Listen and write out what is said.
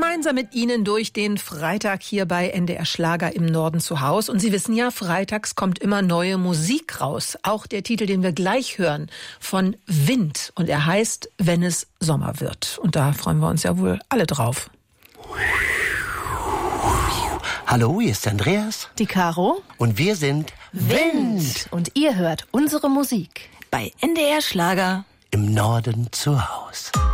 gemeinsam mit Ihnen durch den Freitag hier bei NDR Schlager im Norden zu Haus. Und Sie wissen ja, freitags kommt immer neue Musik raus. Auch der Titel, den wir gleich hören, von Wind. Und er heißt Wenn es Sommer wird. Und da freuen wir uns ja wohl alle drauf. Hallo, hier ist Andreas. Die Caro. Und wir sind Wind. Und ihr hört unsere Musik bei NDR Schlager im Norden zu Haus.